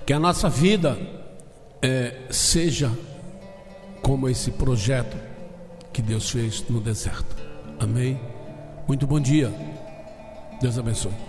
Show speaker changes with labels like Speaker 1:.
Speaker 1: Que a nossa vida seja como esse projeto que Deus fez no deserto. Amém? Muito bom dia. Deus abençoe.